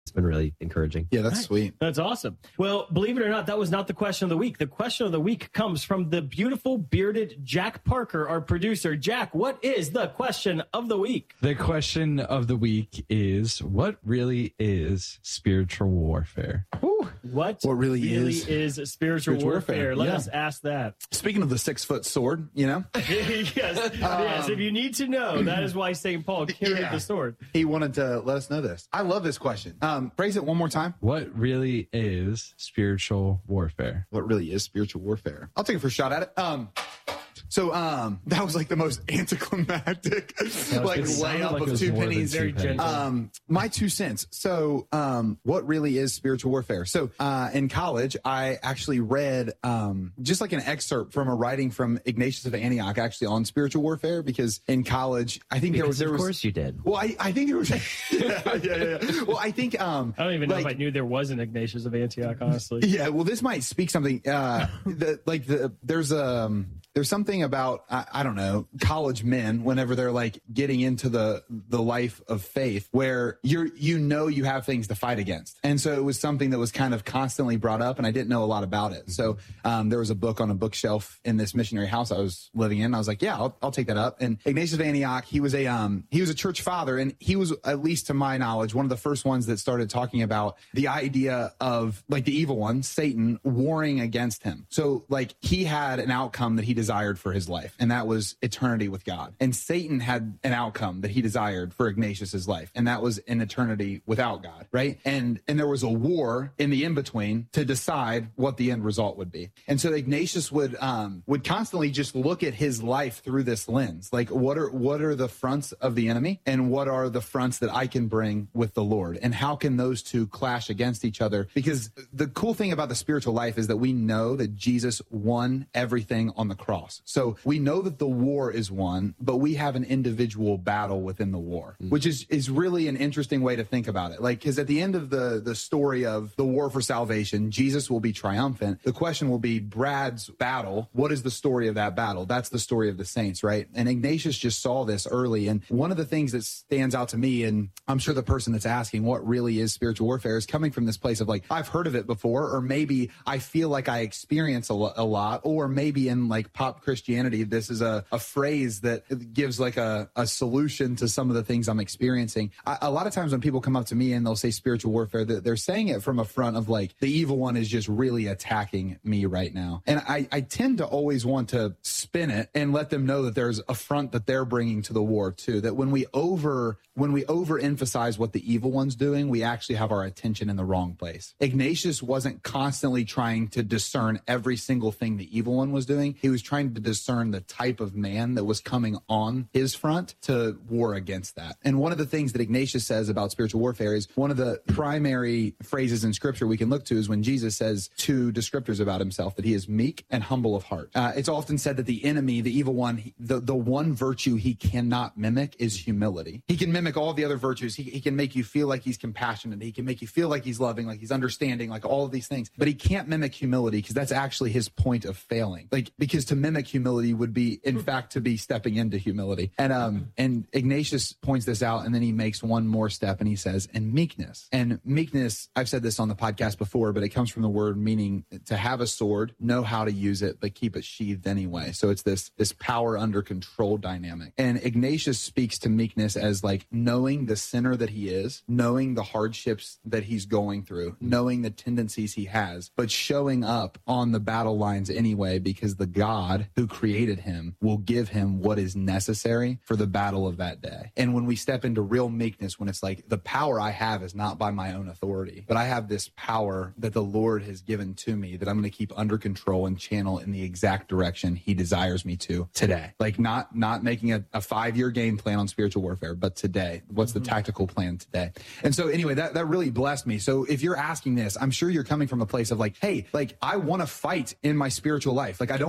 it's been really encouraging. Yeah, that's sweet. That's awesome. Well, believe it or not, that was not the question of the week. The question of the week comes from the beautiful bearded Jack Parker, our producer. Jack, what is the question of the week? The question of the week is, what really is spiritual warfare? What really is spiritual warfare? Let Yeah. us ask that. Speaking of the 6-foot sword, you know, yes, if you need to know, that is why St. Paul carried the sword. he wanted to let us know this. I love this question. Phrase it one more time. What really is spiritual warfare? What really is spiritual warfare? I'll take a first shot at it. So that was like the most anticlimactic like layup like it of was 2 more than pennies. 2 pennies. My 2 cents. So what really is spiritual warfare? So in college, I actually read just like an excerpt from a writing from Ignatius of Antioch, actually on spiritual warfare, because in college, I think there was. Of course you did. Well, I think there was. yeah. Well, I think. I don't even know if I knew there was an Ignatius of Antioch, honestly. Yeah, well, this might speak something. There's something about, I don't know, college men, whenever they're like getting into the life of faith, where you have things to fight against. And so it was something that was kind of constantly brought up, and I didn't know a lot about it. So there was a book on a bookshelf in this missionary house I was living in. I was like, yeah, I'll take that up. And Ignatius of Antioch, he was a church father, and he was, at least to my knowledge, one of the first ones that started talking about the idea of like the evil one, Satan, warring against him. So like he had an outcome that he desired for his life, and that was eternity with God. And Satan had an outcome that he desired for Ignatius's life, and that was an eternity without God, right? And there was a war in the in-between to decide what the end result would be. And so Ignatius would constantly just look at his life through this lens. Like, what are the fronts of the enemy, and what are the fronts that I can bring with the Lord? And how can those two clash against each other? Because the cool thing about the spiritual life is that we know that Jesus won everything on the cross. So we know that the war is won, but we have an individual battle within the war, which is really an interesting way to think about it. Like, because at the end of the story of the war for salvation, Jesus will be triumphant. The question will be Brad's battle. What is the story of that battle? That's the story of the saints, right? And Ignatius just saw this early. And one of the things that stands out to me, and I'm sure the person that's asking what really is spiritual warfare is coming from this place of like, I've heard of it before, or maybe I feel like I experience a lot, or maybe in like pop Christianity, this is a phrase that gives like a solution to some of the things I'm experiencing. A lot of times when people come up to me and they'll say spiritual warfare, they're saying it from a front of like, the evil one is just really attacking me right now. And I tend to always want to spin it and let them know that there's a front that they're bringing to the war too, that when we overemphasize what the evil one's doing, we actually have our attention in the wrong place. Ignatius wasn't constantly trying to discern every single thing the evil one was doing. He was trying to discern the type of man that was coming on his front to war against that. And one of the things that Ignatius says about spiritual warfare is one of the primary phrases in scripture we can look to is when Jesus says 2 descriptors about himself, that he is meek and humble of heart. It's often said that the enemy, the evil one, the one virtue he cannot mimic is humility. He can mimic all the other virtues. He can make you feel like he's compassionate. He can make you feel like he's loving, like he's understanding, like all of these things. But he can't mimic humility, because that's actually his point of failing. Like, because to mimic humility would be, in fact, to be stepping into humility. And Ignatius points this out, and then he makes one more step, and he says, and meekness. And meekness, I've said this on the podcast before, but it comes from the word meaning to have a sword, know how to use it, but keep it sheathed anyway. So it's this power under control dynamic. And Ignatius speaks to meekness as like knowing the sinner that he is, knowing the hardships that he's going through, knowing the tendencies he has, but showing up on the battle lines anyway, because the God who created him will give him what is necessary for the battle of that day. And when we step into real meekness, when it's like, the power I have is not by my own authority, but I have this power that the Lord has given to me that I'm going to keep under control and channel in the exact direction he desires me to today. Like not making a 5-year game plan on spiritual warfare, but today, what's the tactical plan today? And so anyway, that really blessed me. So if you're asking this, I'm sure you're coming from a place of like, hey, like I want to fight in my spiritual life. Like I don't want to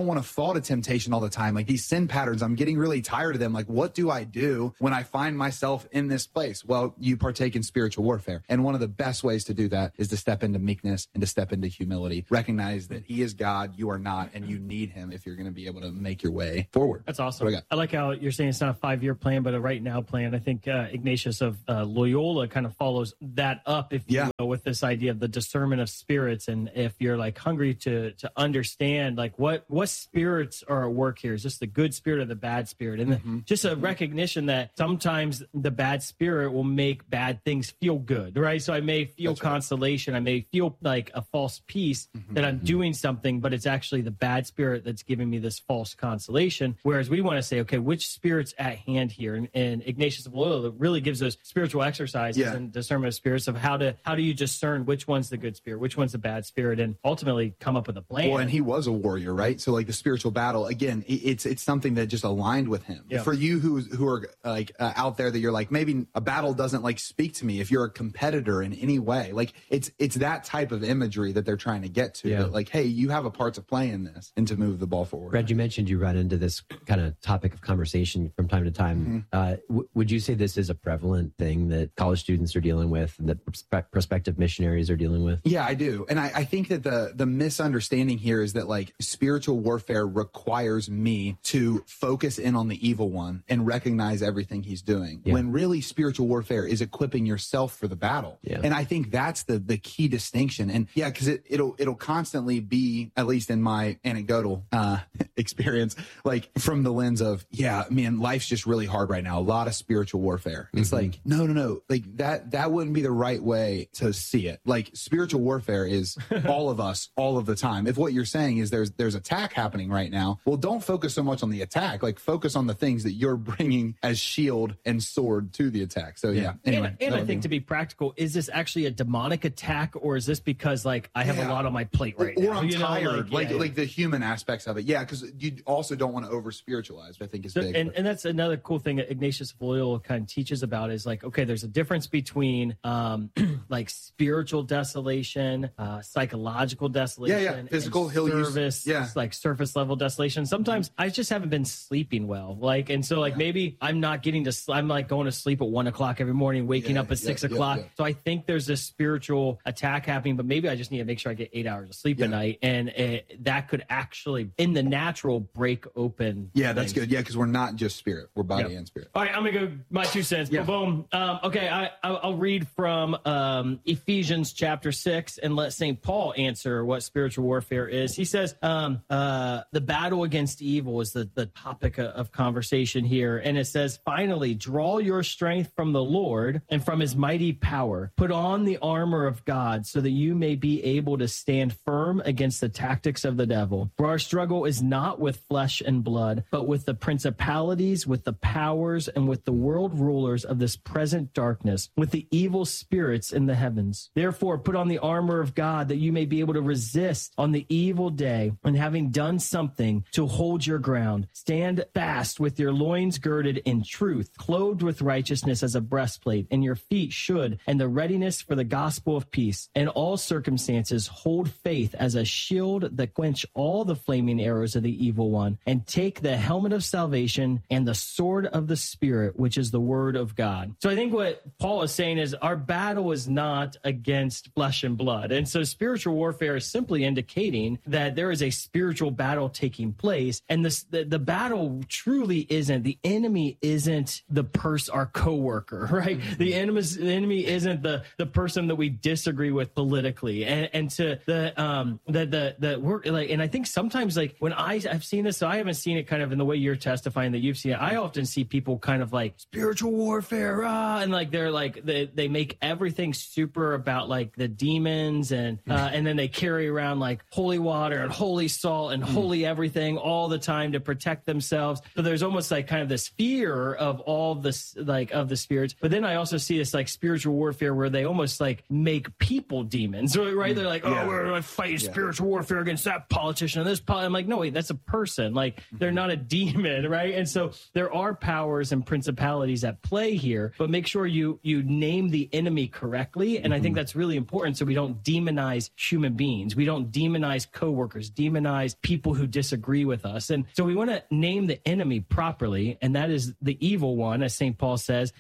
fall to temptation all the time. Like these sin patterns, I'm getting really tired of them. Like, what do I do when I find myself in this place? Well, you partake in spiritual warfare. And one of the best ways to do that is to step into meekness and to step into humility. Recognize that he is God, you are not, and you need him if you're going to be able to make your way forward. That's awesome. I like how you're saying it's not a 5-year plan, but a right now plan. I think Ignatius of Loyola kind of follows that up, if you will, with this idea of the discernment of spirits. And if you're like hungry to understand like what spirits are at work here, is this the good spirit or the bad spirit? And just a recognition that sometimes the bad spirit will make bad things feel good, right? So I may feel consolation. I may feel like a false peace that I'm doing something, but it's actually the bad spirit that's giving me this false consolation. Whereas we want to say, okay, which spirit's at hand here? And Ignatius of Loyola really gives us spiritual exercises and discernment of spirits of how do you discern which one's the good spirit, which one's the bad spirit, and ultimately come up with a plan. Well, and he was a warrior, right? So like the spiritual battle, again, it's something that just aligned with him. Yeah. For you who are like out there that you're like, maybe a battle doesn't like speak to me. If you're a competitor in any way, like it's that type of imagery that they're trying to get to. That like, hey, you have a part to play in this and to move the ball forward. Brad, you mentioned you run into this kind of topic of conversation from time to time. Would you say this is a prevalent thing that college students are dealing with and that prospective missionaries are dealing with? Yeah, I do. And I think that the misunderstanding here is that like spiritual warfare requires me to focus in on the evil one and recognize everything he's doing. When really spiritual warfare is equipping yourself for the battle. And I think that's the key distinction. And because it'll constantly be, at least in my anecdotal experience, like from the lens of, man, life's just really hard right now. A lot of spiritual warfare. It's like, no. Like that wouldn't be the right way to see it. Like spiritual warfare is all of us, all of the time. If what you're saying is there's attack happening right now, well, don't focus so much on the attack. Like focus on the things that you're bringing as shield and sword to the attack. So anyway. And I think to be practical, is this actually a demonic attack, or is this because like I have a lot on my plate right now? Or I'm tired, like the human aspects of it. Yeah, because you also don't want to over spiritualize, I think is big. And that's another cool thing that Ignatius of Loyola kind of teaches about is like, okay, there's a difference between like spiritual desolation, psychological desolation, physical service, like surface level desolation. Sometimes I just haven't been sleeping well, like, and so like maybe I'm not getting to. I'm like going to sleep at 1 o'clock every morning, waking up at 6 o'clock. So I think there's this spiritual attack happening, but maybe I just need to make sure I get 8 hours of sleep a night, and that could actually, in the natural, break open. Yeah, that's good. Yeah, because we're not just spirit; we're body and spirit. All right, I'm gonna go my 2 cents. Boom. Okay, I'll read from Ephesians chapter 6 and let St. Paul answer what spiritual warfare is. He says the battle against evil is the topic of conversation here, and it says, finally, draw your strength from the Lord and from his mighty power. Put on the armor of God so that you may be able to stand firm against the tactics of the devil. For our struggle is not with flesh and blood, but with the principalities, with the powers, and with the world rulers of this present darkness, with the evil spirits in the heavens. Therefore, put on the armor of God that you may be able to resist on the evil day, and having done something, to hold your ground. Stand fast with your loins girded in truth, clothed with righteousness as a breastplate, and your feet should, and the readiness for the gospel of peace. In all circumstances, hold faith as a shield that quench all the flaming arrows of the evil one, and take the helmet of salvation and the sword of the Spirit, which is the word of God. So I think what Paul is saying is our battle is not against flesh and blood. And so spiritual warfare is simply indicating that there is a spiritual battle taking place. And the battle truly isn't, the enemy isn't our coworker, right? The enemy isn't the person that we disagree with politically. And to the work, like, and I think sometimes like when I've seen this, so I haven't seen it kind of in the way you're testifying that you've seen it. I often see people kind of like spiritual warfare, and like they're like they make everything super about like the demons, and then they carry around like holy water and holy salt and holy everything all the time to protect themselves. But there's almost like kind of this fear of all this, like of the spirits. But then I also see this like spiritual warfare where they almost like make people demons, right? They're like, we're going to fight spiritual warfare against that politician and this I'm like, no, wait, that's a person. Like they're not a demon, right? And so there are powers and principalities at play here, but make sure you name the enemy correctly and And I think that's really important so we don't demonize human beings. We don't demonize coworkers, demonize people who disagree with us. And so we want to name the enemy properly, and that is the evil one, as St. Paul says.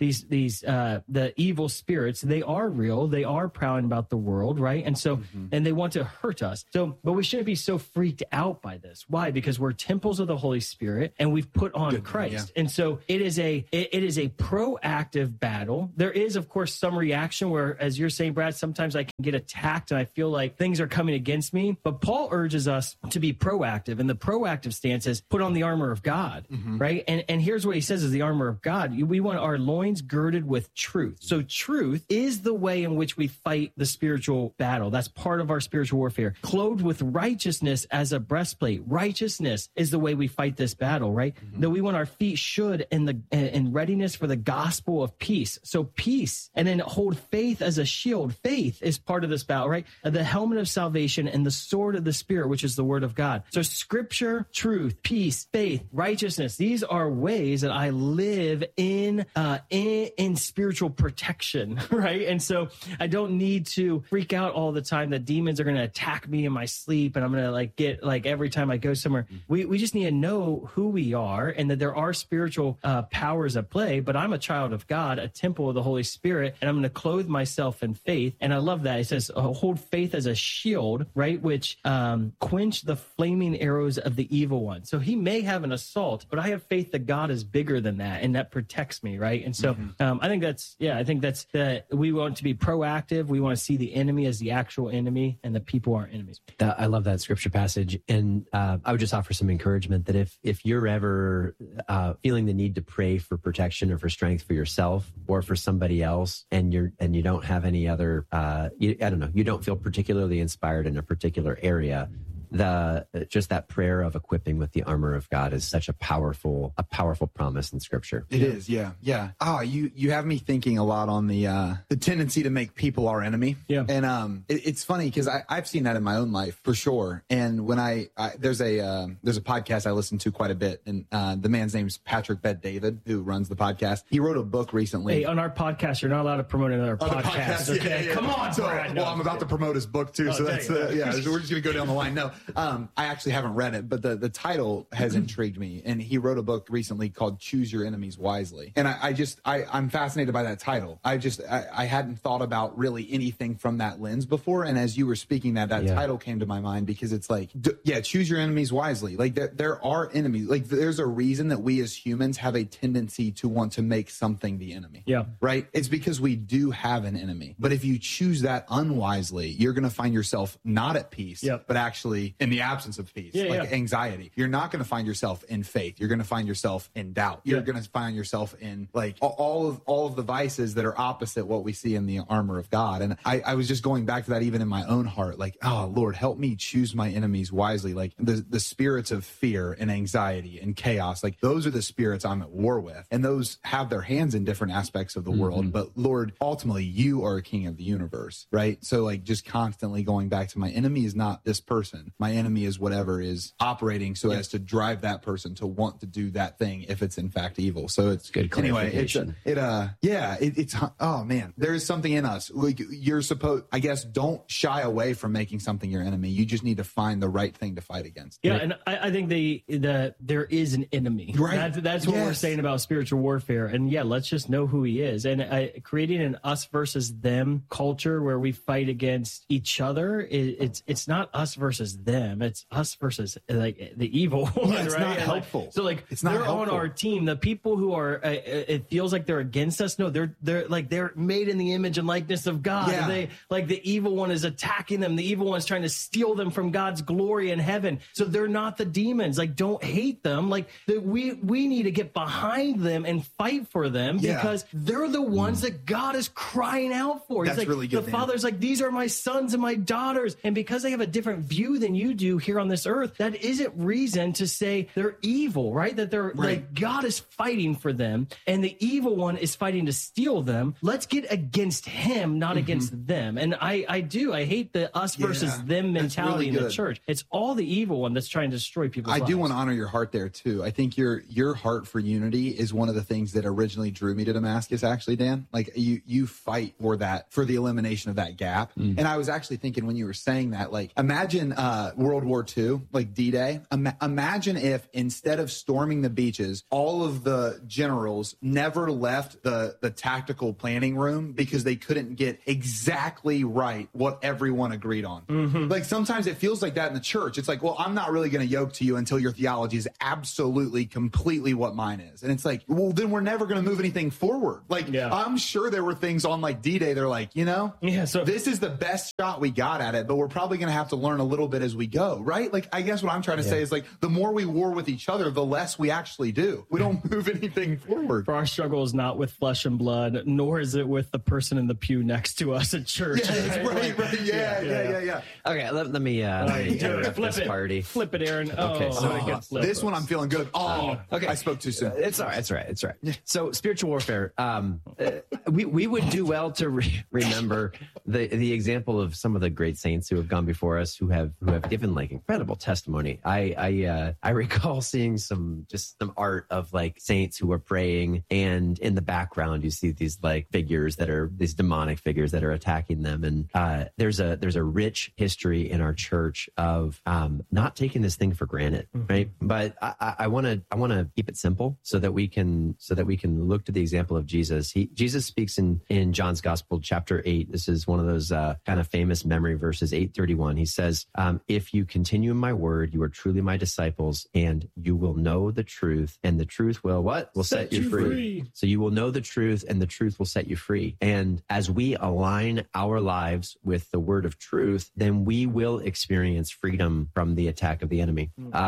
The evil spirits, they are real. They are prowling about the world, right? And so, and they want to hurt us. So, but we shouldn't be so freaked out by this. Why? Because we're temples of the Holy Spirit, and we've put on Christ. And so it is a proactive battle. There is, of course, some reaction where, as you're saying, Brad, sometimes I can get attacked and I feel like things are coming against me. But Paul urges us to be proactive, and the proactive stance is put on the armor of God, right? And here's what he says is the armor of God. We want our loins girded with truth. So truth is the way in which we fight the spiritual battle. That's part of our spiritual warfare. Clothed with righteousness as a breastplate. Righteousness is the way we fight this battle, right? That we want our feet should in readiness for the gospel of peace. So peace, and then hold faith as a shield. Faith is part of this battle, right? The helmet of salvation and the sword of the Spirit, which is the word of God. So scripture, truth, peace, faith, righteousness. These are ways that I live in spiritual protection, right? And so I don't need to freak out all the time that demons are going to attack me in my sleep and I'm going to get every time I go somewhere. We just need to know who we are and that there are spiritual powers at play, but I'm a child of God, a temple of the Holy Spirit, and I'm going to clothe myself in faith. And I love that. It says, hold faith as a shield, right? Which quench the flaming arrows of the evil one. So he may have an assault, but I have faith that God is bigger than that, and that protects me, right? And so I think that's that we want to be proactive. We want to see the enemy as the actual enemy, and the people are enemies. I love that scripture passage. And I would just offer some encouragement that if you're ever feeling the need to pray for protection or for strength for yourself or for somebody else, and you don't have any other, you don't feel particularly inspired in a particular area, just that prayer of equipping with the armor of God is such a powerful promise in Scripture. It is, yeah. You have me thinking a lot on the tendency to make people our enemy. Yeah, and it's funny because I've seen that in my own life for sure. And when there's a podcast I listen to quite a bit, and the man's name's Patrick Bet-David, who runs the podcast. He wrote a book recently. Hey, on our podcast, you're not allowed to promote another podcast. Okay, yeah. Come on, Brad. Well, I'm about to promote his book too, so that's so we're just gonna go down the line. No. I actually haven't read it, but the title has intrigued me. And he wrote a book recently called Choose Your Enemies Wisely. And I'm fascinated by that title. I hadn't thought about really anything from that lens before. And as you were speaking that title came to my mind, because it's like, choose your enemies wisely. Like there are enemies. Like there's a reason that we as humans have a tendency to want to make something the enemy. Yeah. Right? It's because we do have an enemy. But if you choose that unwisely, you're going to find yourself not at peace, but actually in the absence of peace, anxiety. You're not going to find yourself in faith. You're going to find yourself in doubt. You're going to find yourself in like all of the vices that are opposite what we see in the armor of God. And I was just going back to that even in my own heart, like, oh Lord, help me choose my enemies wisely. Like the spirits of fear and anxiety and chaos, like those are the spirits I'm at war with. And those have their hands in different aspects of the world. But Lord, ultimately you are a king of the universe, right? So like just constantly going back to my enemy is not this person. My enemy is whatever is operating so as to drive that person to want to do that thing if it's in fact evil. So it's good clarification. It's oh man, there is something in us. Like you're supposed, I guess, don't shy away from making something your enemy. You just need to find the right thing to fight against. Yeah, and I think there is an enemy. Right. That's what we're saying about spiritual warfare. And let's just know who he is. And creating an us versus them culture where we fight against each other, it's not us versus them. It's us versus like the evil one, it's right? Not helpful. So like it's not helpful. On our team. The people who are, it feels like they're against us. No, they're made in the image and likeness of God. Yeah. They like the evil one is attacking them. The evil one's trying to steal them from God's glory in heaven. So they're not the demons. Like don't hate them. Like we need to get behind them and fight for them because they're the ones that God is crying out for. That's like, really good. The Father's like, these are my sons and my daughters, and because they have a different view than can you do here on this earth that isn't reason to say they're evil, right? That they're like God is fighting for them and the evil one is fighting to steal them. Let's get against him, not against them. And I hate the us versus them mentality in the church. It's all the evil one that's trying to destroy people's lives. I do want to honor your heart there too. I think your heart for unity is one of the things that originally drew me to Damascus, actually, Dan. Like you fight for that, for the elimination of that gap. And I was actually thinking when you were saying that, like, imagine World War II, like D-Day. Imagine if instead of storming the beaches, all of the generals never left the tactical planning room because they couldn't get exactly right what everyone agreed on. Like sometimes it feels like that in the church. It's like, well, I'm not really going to yoke to you until your theology is absolutely, completely what mine is. And it's like, well, then we're never going to move anything forward. Like, I'm sure there were things on like D-Day. They're like, so this is the best shot we got at it, but we're probably going to have to learn a little bit as we go, right? Like, I guess what I'm trying to say is like, the more we war with each other, the less we actually do. We don't move anything forward. For our struggle is not with flesh and blood, nor is it with the person in the pew next to us at church. Right. Yeah. Okay, let me interrupt this party. Flip it, Aaron. This one I'm feeling good. Okay. I spoke too soon. It's all right. So spiritual warfare. We would do well to remember the example of some of the great saints who have gone before us, who have given like incredible testimony. I recall seeing some art of like saints who are praying, and in the background you see these like figures that are these demonic figures that are attacking them. And there's a rich history in our church of not taking this thing for granted, right? But I want to keep it simple so that we can look to the example of Jesus. Jesus speaks in John's Gospel, chapter 8. This is one of those kind of famous memory verses, 8:31. He says, if you continue in my word, you are truly my disciples, and you will know the truth, and the truth will what? Will set you free. So you will know the truth, and the truth will set you free. And as we align our lives with the word of truth, then we will experience freedom from the attack of the enemy.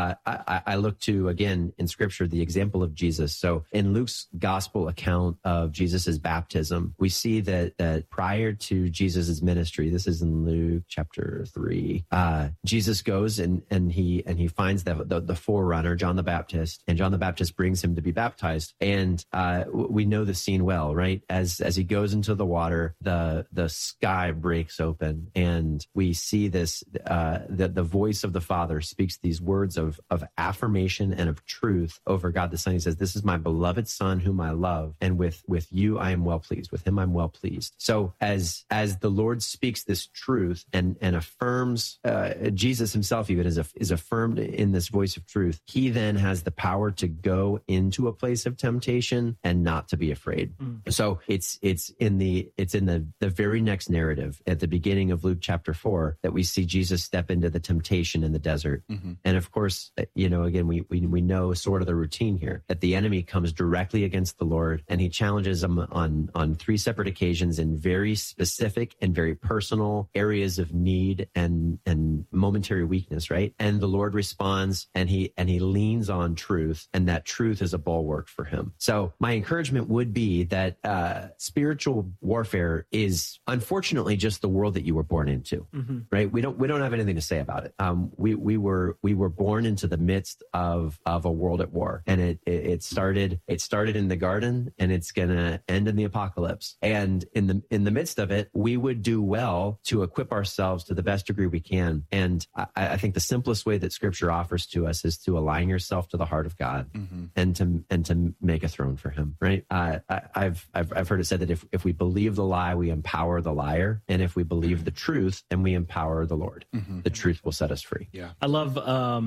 I look to, again, in scripture, the example of Jesus. So in Luke's gospel account of Jesus's baptism, we see that prior to Jesus's ministry, this is in Luke chapter 3, Jesus goes and he finds the forerunner, John the Baptist, and John the Baptist brings him to be baptized. And we know the scene well, right? As he goes into the water, the sky breaks open, and we see this, the voice of the Father speaks these words of affirmation and of truth over God the Son. He says, this is my beloved Son whom I love, and with you I am well pleased. With him I'm well pleased. So as the Lord speaks this truth and affirms, Jesus himself even is affirmed in this voice of truth, he then has the power to go into a place of temptation and not to be afraid. So it's in the very next narrative at the beginning of Luke chapter 4 that we see Jesus step into the temptation in the desert. And of course, again, we know sort of the routine here, that the enemy comes directly against the Lord, and he challenges him on 3 separate occasions in very specific and very personal areas of need and momentary weakness, right? And the Lord responds, and he leans on truth, and that truth is a bulwark for him. So my encouragement would be that spiritual warfare is unfortunately just the world that you were born into, right? We don't have anything to say about it. We were born into the midst of a world at war, and it started in the garden, and it's gonna end in the apocalypse. And in the midst of it, we would do well to equip ourselves to the best degree we can. And I think the simplest way that Scripture offers to us is to align yourself to the heart of God, and to make a throne for Him. Right? I've heard it said that if we believe the lie, we empower the liar, and if we believe the truth, then we empower the Lord. The truth will set us free. Yeah, I love.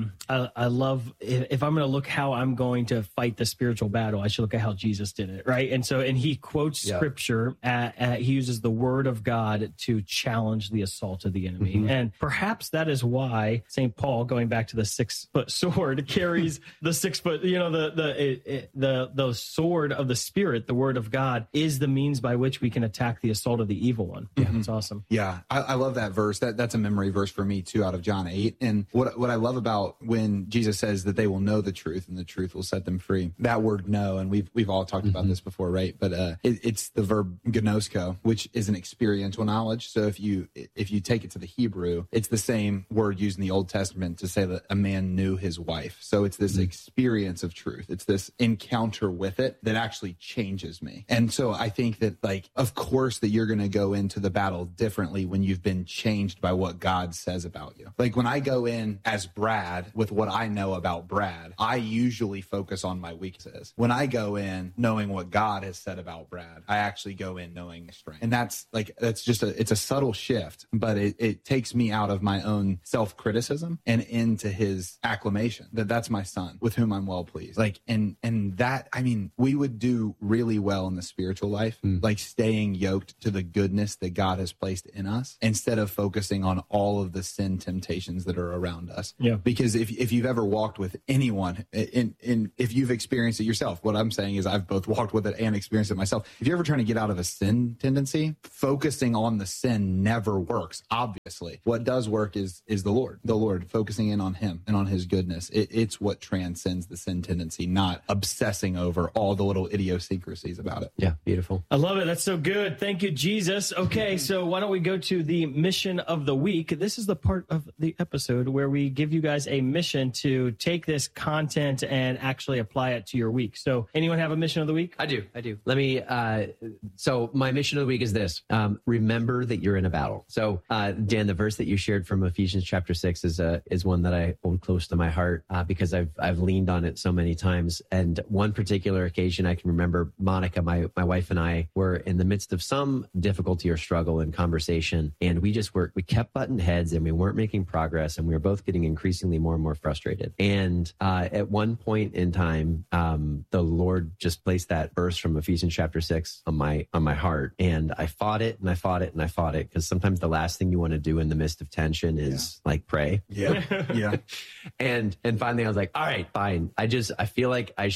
I love if I'm going to look how I'm going to fight the spiritual battle, I should look at how Jesus did it, right? And he quotes Scripture. He uses the Word of God to challenge the assault of the enemy, and perhaps that is why St. Paul, going back to the 6-foot sword, carries the 6 foot. The sword of the Spirit, the Word of God, is the means by which we can attack the assault of the evil one. Yeah, it's awesome. Yeah, I love that verse. That's a memory verse for me too, out of John 8. And what I love about when Jesus says that they will know the truth and the truth will set them free, that word "know," and we've all talked about this before, right? But it's the verb gnosko, which is an experiential knowledge. So if you take it to the Hebrew, it's the same word used in the Old Testament to say that a man knew his wife. So it's this experience of truth. It's this encounter with it that actually changes me. And so I think that, like, of course that you're going to go into the battle differently when you've been changed by what God says about you. Like when I go in as Brad with what I know about Brad, I usually focus on my weaknesses. When I go in knowing what God has said about Brad, I actually go in knowing my strength. And that's just it's a subtle shift, but it takes me out of my own self-criticism and into his acclamation that that's my son with whom I'm well pleased. Like, and that, I mean, we would do really well in the spiritual life, like staying yoked to the goodness that God has placed in us instead of focusing on all of the sin temptations that are around us. Yeah. Because if you've ever walked with anyone, if you've experienced it yourself, what I'm saying is I've both walked with it and experienced it myself. If you're ever trying to get out of a sin tendency, focusing on the sin never works. Obviously, what does work is the Lord, focusing in on him and on his goodness. It's what transcends the sin tendency, not obsessing over all the little idiosyncrasies about it. Yeah, beautiful. I love it. That's so good. Thank you, Jesus. Okay, so why don't we go to the mission of the week? This is the part of the episode where we give you guys a mission to take this content and actually apply it to your week. So anyone have a mission of the week? I do. Let me, so my mission of the week is this. Remember that you're in a battle. So, Dan, the verse that you shared from Ephesians chapter 6 is one that I hold close to my heart, because I've leaned on it so many times. And one particular occasion I can remember, Monica, my wife, and I were in the midst of some difficulty or struggle in conversation. And we kept butting heads and we weren't making progress. And we were both getting increasingly more and more frustrated. And at one point in time, the Lord just placed that verse from Ephesians chapter 6 on my heart. And I fought it and I fought it and I fought it, because sometimes the last thing you want to do in the midst of tension is like pray. Yeah. Yeah. And finally I was like, all right, fine. I feel like I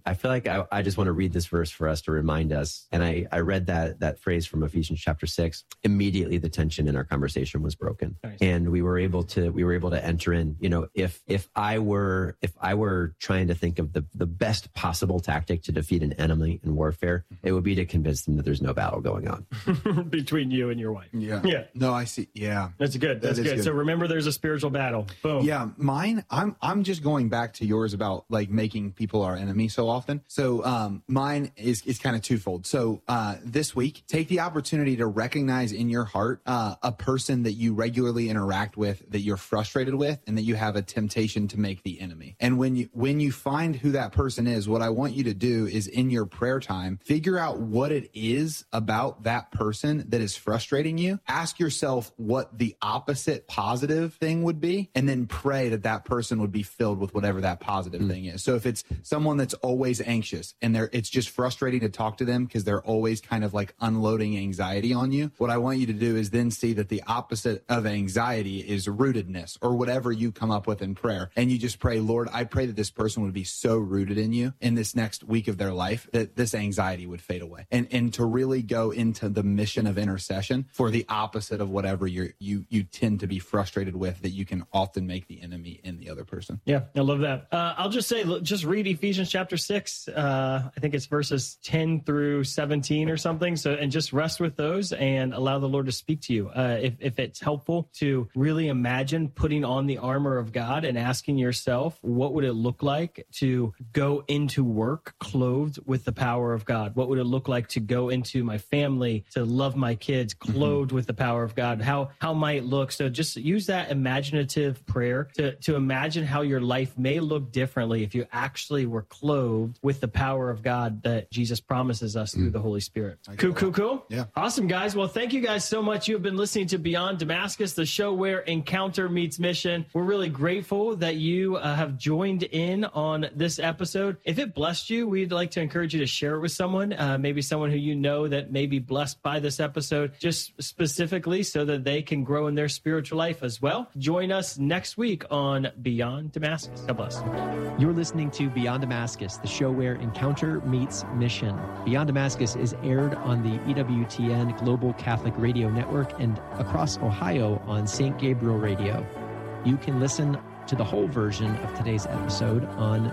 just want to read this verse for us to remind us. And I read that phrase from Ephesians chapter 6. Immediately the tension in our conversation was broken. Nice. And we were able to enter in, if I were trying to think of the best possible tactic to defeat an enemy in warfare, it would be to convince them that there's no battle going on between you and your wife. Yeah. Yeah. No, I see. Yeah. That's good. That's good. So remember, there's a spiritual battle. Boom. Yeah. Mine, I'm just going back to yours about like making people our enemy so often. So mine is kind of twofold. So this week, take the opportunity to recognize in your heart a person that you regularly interact with, that you're frustrated with, and that you have a temptation to make the enemy. And when you find who that person is, what I want you to do is in your prayer time, figure out what it is about that person that is frustrating you. Ask yourself what the opposite positive thing would be, and then pray that person would be filled with whatever that positive thing is. So if it's someone that's always anxious and it's just frustrating to talk to them because they're always kind of like unloading anxiety on you, what I want you to do is then see that the opposite of anxiety is rootedness, or whatever you come up with in prayer. And you just pray, Lord, I pray that this person would be so rooted in you in this next week of their life that this anxiety would fade away. And to really go into the mission of intercession for the opposite of whatever you tend to be frustrated with, that you can often make the enemy in the other person. Yeah, I love that. I'll just say, just read Ephesians chapter 6. I think it's verses 10 through 17 or something. So, and just rest with those and allow the Lord to speak to you. If it's helpful to really imagine putting on the armor of God and asking yourself, what would it look like to go into work clothed with the power of God? What would it look like to go into my family, to love my kids clothed with the power of God? How might it look? So just use that imaginative prayer to imagine how your life may look differently if you actually were clothed with the power of God that Jesus promises us through the Holy Spirit. Cool. Yeah. Awesome, guys. Well, thank you guys so much. You have been listening to Beyond Damascus, the show where encounter meets mission. We're really grateful that you have joined in on this episode. If it blessed you, we'd like to encourage you to share it with someone, maybe someone who you know that may be blessed by this episode, just specifically so that they can grow in their spiritual life as well. Join us next week on Beyond Damascus. God bless. You're listening to Beyond Damascus, the show where encounter meets mission. Beyond Damascus is aired on the EWTN Global Catholic Radio Network and across Ohio on St. Gabriel Radio. You can listen to the whole version of today's episode on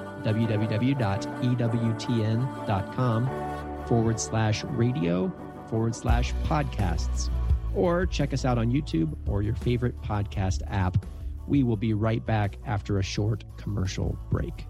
www.ewtn.com/radio/podcasts, or check us out on YouTube or your favorite podcast app. We will be right back after a short commercial break.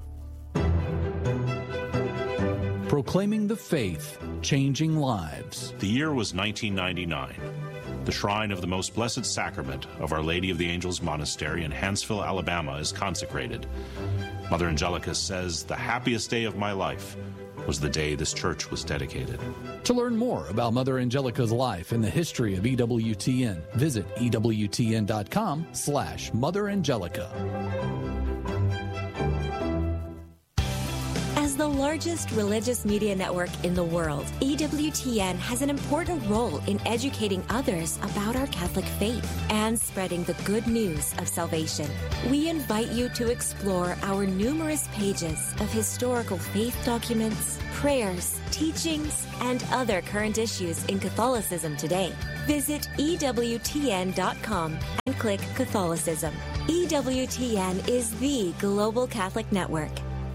Proclaiming the faith, changing lives. The year was 1999. The shrine of the Most Blessed Sacrament of Our Lady of the Angels Monastery in Hanceville, Alabama is consecrated. Mother Angelica says, "The happiest day of my life was the day this church was dedicated." To learn more about Mother Angelica's life and the history of EWTN, visit EWTN.com/Mother Angelica. As the largest religious media network in the world, EWTN has an important role in educating others about our Catholic faith and spreading the good news of salvation. We invite you to explore our numerous pages of historical faith documents, prayers, teachings, and other current issues in Catholicism today. Visit EWTN.com and click Catholicism. EWTN is the global Catholic network.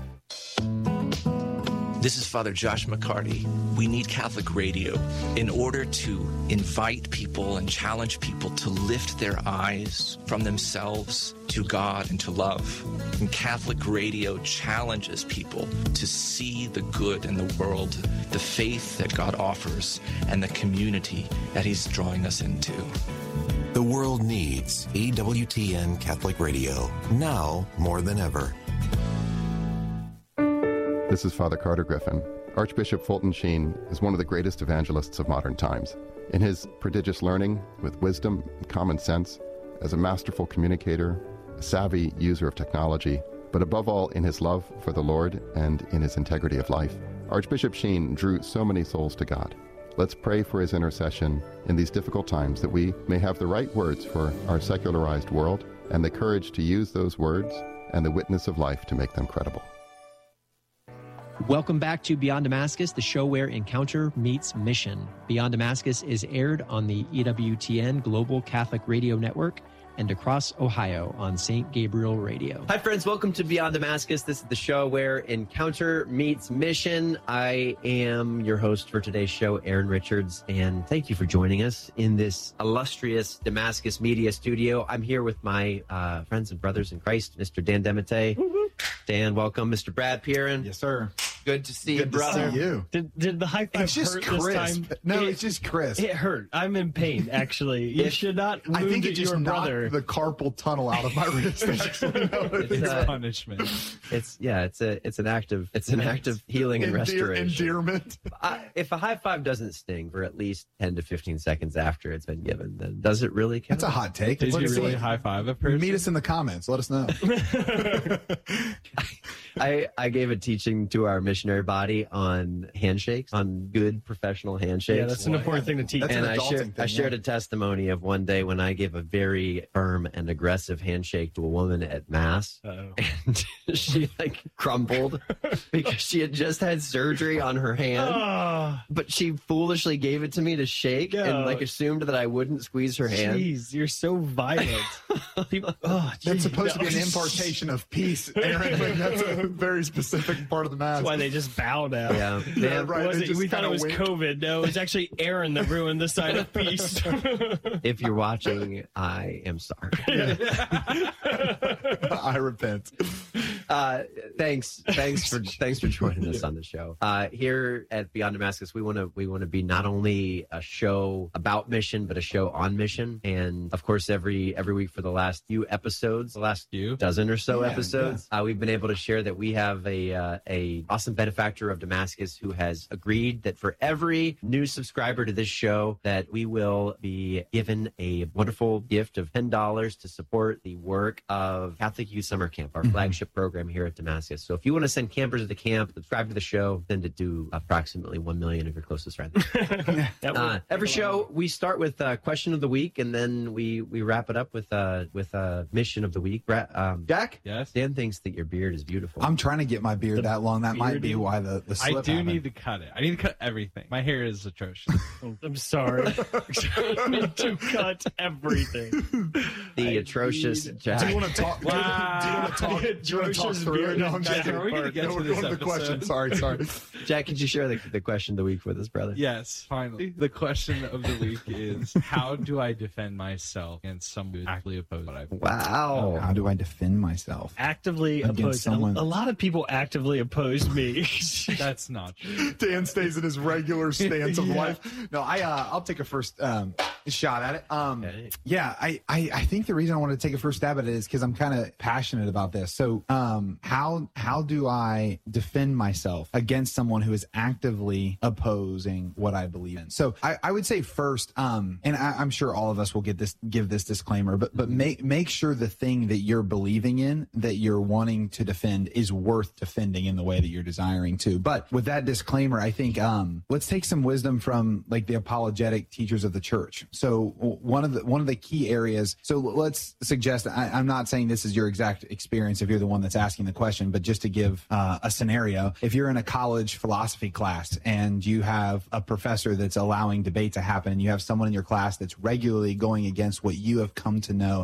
This is Father Josh McCarty. We need Catholic radio in order to invite people and challenge people to lift their eyes from themselves to God and to love. And Catholic radio challenges people to see the good in the world, the faith that God offers, and the community that He's drawing us into. The world needs EWTN Catholic Radio, now more than ever. This is Father Carter Griffin. Archbishop Fulton Sheen is one of the greatest evangelists of modern times. In his prodigious learning, with wisdom and common sense, as a masterful communicator, a savvy user of technology, but above all in his love for the Lord and in his integrity of life, Archbishop Sheen drew so many souls to God. Let's pray for his intercession in these difficult times, that we may have the right words for our secularized world and the courage to use those words and the witness of life to make them credible. Welcome back to Beyond Damascus, the show where encounter meets mission. Beyond Damascus is aired on the EWTN Global Catholic Radio Network and across Ohio on St. Gabriel Radio. Hi, friends. Welcome to Beyond Damascus. This is the show where encounter meets mission. I am your host for today's show, Aaron Richards, and thank you for joining us in this illustrious Damascus Media Studio. I'm here with my friends and brothers in Christ, Mr. Dan Demete. Dan, welcome. Mr. Brad Pierin. Yes, sir. Good to see you, brother. See you. Did the high five It's just hurt crisp. this time? No, it's just crisp. It hurt. I'm in pain, actually. You should not wound I think it just your knocked brother. the carpal tunnel out of my wrist. Actually, It's punishment. It's an act of healing and restoration. Endearment. If a high five doesn't sting for at least 10 to 15 seconds after it's been given, then does it really count? That's a hot take. Did Let you us really see. high five a person? Meet us in the comments. Let us know. I gave a teaching to our missionary body on handshakes, on good professional handshakes. Yeah, that's an important thing to teach. That's an And adulting I thing, shared yeah. a testimony of one day when I gave a very firm and aggressive handshake to a woman at Mass. Uh-oh. And she crumbled because she had just had surgery on her hand. Oh, But she foolishly gave it to me to shake and No. assumed that I wouldn't squeeze her hand. jeez, you're so violent. People, That's geez, supposed to be no. an impartation of peace, Aaron. Like, that's a very specific part of the mass. That's why they just bow now. Yeah. Yeah, right. Was They it, just we thought it kinda was wink. COVID. No, it was actually Aaron that ruined the sign of peace. If you're watching, I am sorry. I repent. Thanks for joining us on the show. Here at Beyond Damascus, we want to be not only a show about mission, but a show on mission. And of course, every week for the last few episodes, the last dozen or so episodes, we've been able to share that we have a awesome benefactor of Damascus who has agreed that for every new subscriber to this show, that we will be given a wonderful gift of $10 to support the work of Catholic Youth Summer Camp, our flagship program here at Damascus. So if you want to send campers to the camp, subscribe to the show, send it to approximately 1 million of your closest friends. Every show we start with question of the week, and then we wrap it up with mission of the week. Jack, Yes? Dan thinks that your beard is beautiful. I'm trying to get my beard that long. That might be beardy- why the I slip do happened. need to cut it. I need to cut everything. My hair is atrocious. I'm sorry. I need to cut everything. the atrocious Jack. Do you want to talk? Wow. Do you want to talk? Do you want to talk through it? No, I'm just Are we going to get to we're this going to the question. episode? Sorry. Jack, could you share the question of the week with us, brother? Yes, finally. The question of the week is, how do I defend myself against someone who actively opposes what I believe? Wow. How do I defend myself? Actively Against oppose someone. A lot of people actively oppose me. That's not true. Dan stays in his regular stance of life. No, I'll take a first shot at it. Okay. Yeah, I think the reason I want to take a first stab at it is because I'm kind of passionate about this. So, how do I defend myself against someone who is actively opposing what I believe in? So, I would say first, and I'm sure all of us will give this disclaimer, but make sure the thing that you're believing in, that you're wanting to defend, is worth defending in the way that you're desiring to. But with that disclaimer, I think let's take some wisdom from like the apologetic teachers of the church. So one of the key areas. So let's suggest, I'm not saying this is your exact experience if you're the one that's asking the question, but just to give a scenario, if you're in a college philosophy class and you have a professor that's allowing debate to happen, and you have someone in your class that's regularly going against what you have come to know